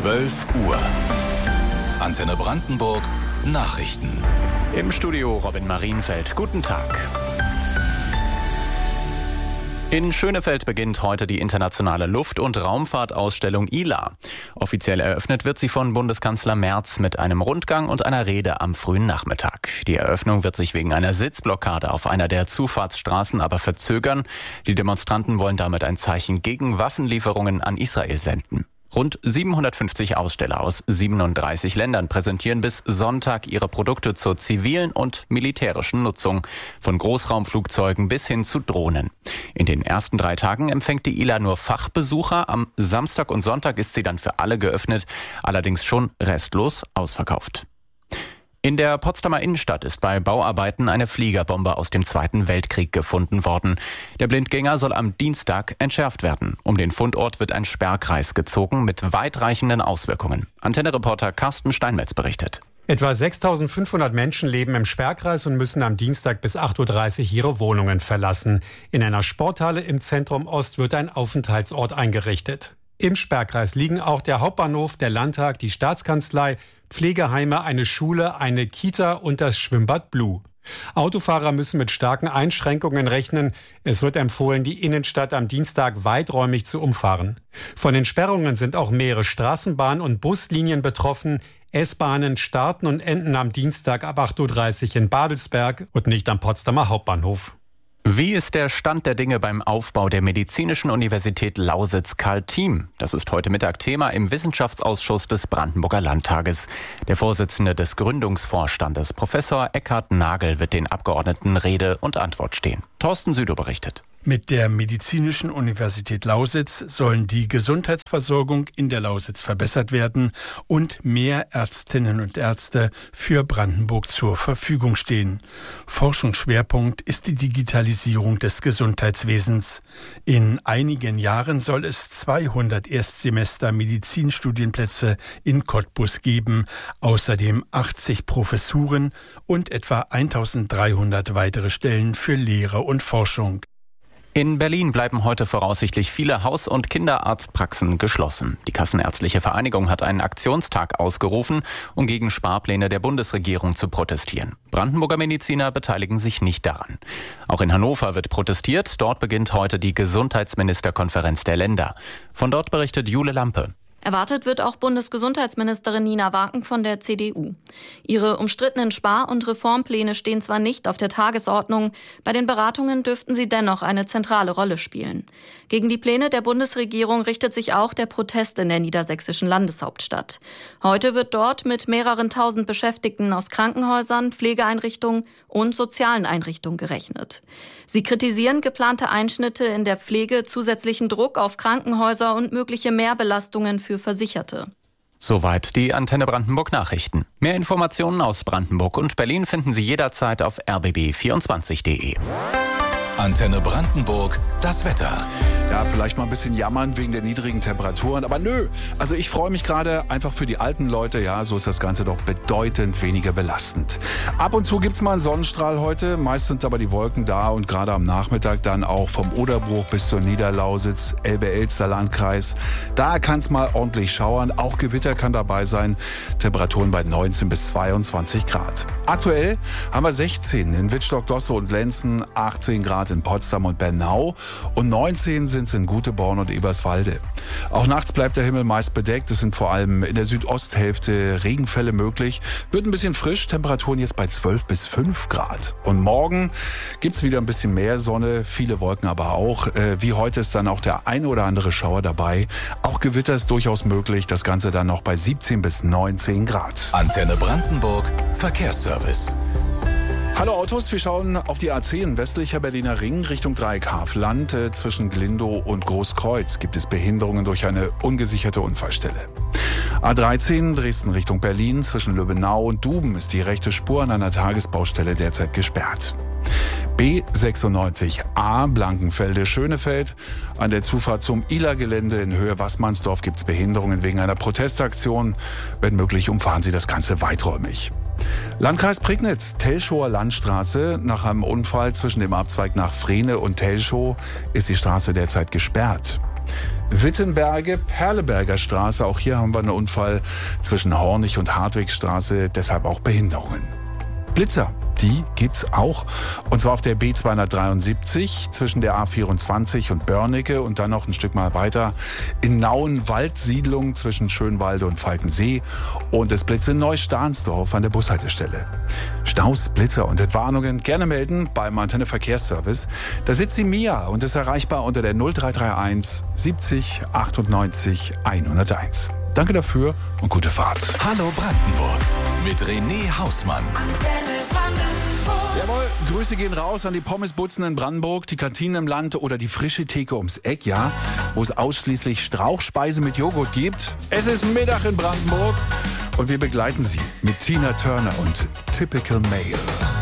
12 Uhr. Antenne Brandenburg Nachrichten. Im Studio Robin Marienfeld. Guten Tag. In Schönefeld beginnt heute die internationale Luft- und Raumfahrtausstellung ILA. Offiziell eröffnet wird sie von Bundeskanzler Merz mit einem Rundgang und einer Rede am frühen Nachmittag. Die Eröffnung wird sich wegen einer Sitzblockade auf einer der Zufahrtsstraßen aber verzögern. Die Demonstranten wollen damit ein Zeichen gegen Waffenlieferungen an Israel senden. Rund 750 Aussteller aus 37 Ländern präsentieren bis Sonntag ihre Produkte zur zivilen und militärischen Nutzung, von Großraumflugzeugen bis hin zu Drohnen. In den ersten 3 Tagen empfängt die ILA nur Fachbesucher. Am Samstag und Sonntag ist sie dann für alle geöffnet, allerdings schon restlos ausverkauft. In der Potsdamer Innenstadt ist bei Bauarbeiten eine Fliegerbombe aus dem Zweiten Weltkrieg gefunden worden. Der Blindgänger soll am Dienstag entschärft werden. Um den Fundort wird ein Sperrkreis gezogen mit weitreichenden Auswirkungen. Antenne-Reporter Carsten Steinmetz berichtet. Etwa 6.500 Menschen leben im Sperrkreis und müssen am Dienstag bis 8.30 Uhr ihre Wohnungen verlassen. In einer Sporthalle im Zentrum Ost wird ein Aufenthaltsort eingerichtet. Im Sperrkreis liegen auch der Hauptbahnhof, der Landtag, die Staatskanzlei, Pflegeheime, eine Schule, eine Kita und das Schwimmbad Blue. Autofahrer müssen mit starken Einschränkungen rechnen. Es wird empfohlen, die Innenstadt am Dienstag weiträumig zu umfahren. Von den Sperrungen sind auch mehrere Straßenbahn- und Buslinien betroffen. S-Bahnen starten und enden am Dienstag ab 8.30 Uhr in Babelsberg und nicht am Potsdamer Hauptbahnhof. Wie ist der Stand der Dinge beim Aufbau der Medizinischen Universität Lausitz-Karl-Thiem? Das ist heute Mittag Thema im Wissenschaftsausschuss des Brandenburger Landtages. Der Vorsitzende des Gründungsvorstandes, Professor Eckhard Nagel, wird den Abgeordneten Rede und Antwort stehen. Thorsten Südow berichtet. Mit der Medizinischen Universität Lausitz sollen die Gesundheitsversorgung in der Lausitz verbessert werden und mehr Ärztinnen und Ärzte für Brandenburg zur Verfügung stehen. Forschungsschwerpunkt ist die Digitalisierung des Gesundheitswesens. In einigen Jahren soll es 200 Erstsemester Medizinstudienplätze in Cottbus geben, außerdem 80 Professuren und etwa 1.300 weitere Stellen für Lehre und Forschung. In Berlin bleiben heute voraussichtlich viele Haus- und Kinderarztpraxen geschlossen. Die Kassenärztliche Vereinigung hat einen Aktionstag ausgerufen, um gegen Sparpläne der Bundesregierung zu protestieren. Brandenburger Mediziner beteiligen sich nicht daran. Auch in Hannover wird protestiert. Dort beginnt heute die Gesundheitsministerkonferenz der Länder. Von dort berichtet Jule Lampe. Erwartet wird auch Bundesgesundheitsministerin Nina Waken von der CDU. Ihre umstrittenen Spar- und Reformpläne stehen zwar nicht auf der Tagesordnung, bei den Beratungen dürften sie dennoch eine zentrale Rolle spielen. Gegen die Pläne der Bundesregierung richtet sich auch der Protest in der niedersächsischen Landeshauptstadt. Heute wird dort mit mehreren tausend Beschäftigten aus Krankenhäusern, Pflegeeinrichtungen und sozialen Einrichtungen gerechnet. Sie kritisieren geplante Einschnitte in der Pflege, zusätzlichen Druck auf Krankenhäuser und mögliche Mehrbelastungen für Versicherte. Soweit die Antenne Brandenburg Nachrichten. Mehr Informationen aus Brandenburg und Berlin finden Sie jederzeit auf rbb24.de. Antenne Brandenburg, das Wetter. Ja, vielleicht mal ein bisschen jammern wegen der niedrigen Temperaturen, aber nö. Also ich freue mich gerade einfach für die alten Leute, ja, so ist das Ganze doch bedeutend weniger belastend. Ab und zu gibt's mal einen Sonnenstrahl heute, meist sind aber die Wolken da und gerade am Nachmittag dann auch vom Oderbruch bis zur Niederlausitz, Elbe-Elster-Landkreis. Da kann's mal ordentlich schauern, auch Gewitter kann dabei sein, Temperaturen bei 19 bis 22 Grad. Aktuell haben wir 16 in Wittstock, Dosse und Lenzen, 18 Grad in Potsdam und Bernau und 19 sind es in Guteborn und Eberswalde. Auch nachts bleibt der Himmel meist bedeckt. Es sind vor allem in der Südosthälfte Regenfälle möglich. Wird ein bisschen frisch, Temperaturen jetzt bei 12 bis 5 Grad. Und morgen gibt's wieder ein bisschen mehr Sonne, viele Wolken aber auch. Wie heute ist dann auch der ein oder andere Schauer dabei. Auch Gewitter ist durchaus möglich. Das Ganze dann noch bei 17 bis 19 Grad. Antenne Brandenburg, Verkehrsservice. Hallo Autos, wir schauen auf die A10 westlicher Berliner Ring Richtung Dreieckhafen-Land. Zwischen Glindow und Großkreuz gibt es Behinderungen durch eine ungesicherte Unfallstelle. A13 Dresden Richtung Berlin zwischen Lübbenau und Duben ist die rechte Spur an einer Tagesbaustelle derzeit gesperrt. B96A Blankenfelde-Schönefeld. An der Zufahrt zum ILA-Gelände in Höhe Wassmannsdorf gibt es Behinderungen wegen einer Protestaktion. Wenn möglich, umfahren Sie das Ganze weiträumig. Landkreis Prignitz, Telschower Landstraße. Nach einem Unfall zwischen dem Abzweig nach Frehne und Telschow ist die Straße derzeit gesperrt. Wittenberge, Perleberger Straße. Auch hier haben wir einen Unfall zwischen Hornig und Hartwigstraße, deshalb auch Behinderungen. Blitzer, die gibt's auch. Und zwar auf der B273 zwischen der A24 und Börnecke und dann noch ein Stück mal weiter in Nauen-Waldsiedlung zwischen Schönwalde und Falkensee. Und es blitzt in Neustahnsdorf an der Bushaltestelle. Staus, Blitzer und Entwarnungen gerne melden beim Antenne Verkehrsservice. Da sitzt die Mia und ist erreichbar unter der 0331 70 98 101. Danke dafür und gute Fahrt. Hallo Brandenburg mit René Hausmann. Jawohl, Grüße gehen raus an die Pommesbutzen in Brandenburg, die Kantinen im Land oder die frische Theke ums Eck, ja, wo es ausschließlich Strauchspeise mit Joghurt gibt. Es ist Mittag in Brandenburg und wir begleiten Sie mit Tina Turner und Typical Male.